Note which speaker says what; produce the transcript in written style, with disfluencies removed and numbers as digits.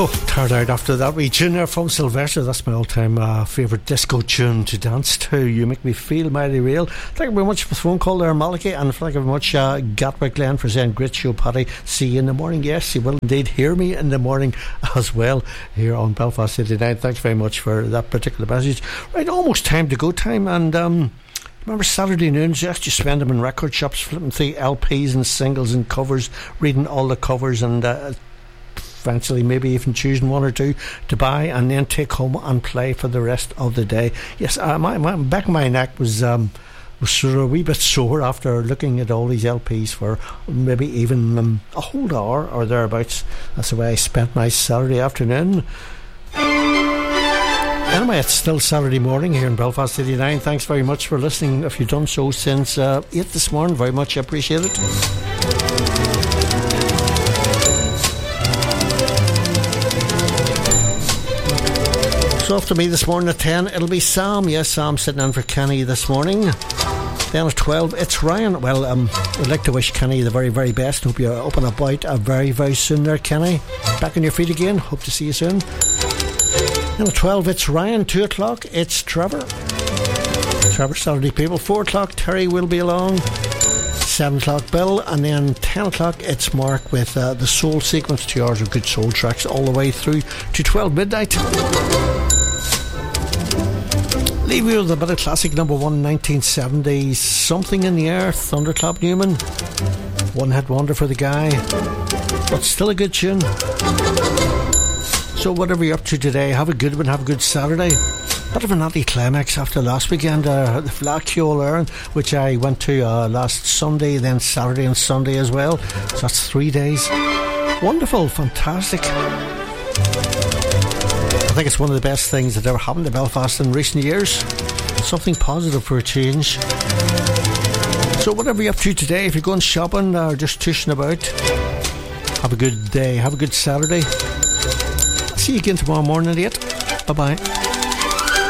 Speaker 1: Oh, tired out after that wee tune there from Sylvester. That's my all-time favourite disco tune to dance to. You make me feel mighty real. Thank you very much for the phone call there, Malachy, and thank you very much, Gatwick Glen, for saying great show, Paddy. See you in the morning. Yes, you will indeed hear me in the morning as well here on Belfast City Night. Thanks very much for that particular message. Right, almost time to go time, and remember Saturday noons, you just spend them in record shops, flipping through LPs and singles and covers, reading all the covers, and eventually maybe even choosing one or two to buy and then take home and play for the rest of the day. Yes, my back of my neck was sort of a wee bit sore after looking at all these LPs for maybe even a whole hour or thereabouts. That's the way I spent my Saturday afternoon. Anyway, it's still Saturday morning here in Belfast City 9. Thanks very much for listening. If you've done so since 8 this morning, very much appreciate it. So after me this morning at 10, it'll be Sam. Yes, Sam sitting in for Kenny this morning. Then at 12, it's Ryan. Well, I'd like to wish Kenny the very, very best. Hope you're up and about very, very soon there, Kenny. Back on your feet again. Hope to see you soon. Then at 12, it's Ryan. 2 o'clock, it's Trevor. Trevor Saturday people. 4 o'clock, Terry will be along. 7 o'clock, Bill. And then 10 o'clock, it's Mark with the Soul Sequence. 2 hours of good soul tracks all the way through to 12 midnight. Leave you with a bit of classic number one, 1970s, Something in the Air, Thunderclap Newman. One hit wonder for the guy, but still a good tune. So whatever you're up to today, have a good one, have a good Saturday. Bit of an anti-climax after last weekend, the Fleadh Cheoil Éireann, which I went to last Sunday, then Saturday and Sunday as well. So that's 3 days. Wonderful, fantastic. I think it's one of the best things that ever happened to Belfast in recent years. Something positive for a change. So whatever you're up to today, if you're going shopping or just tushing about, have a good day, have a good Saturday. See you again tomorrow morning at 8. Bye bye.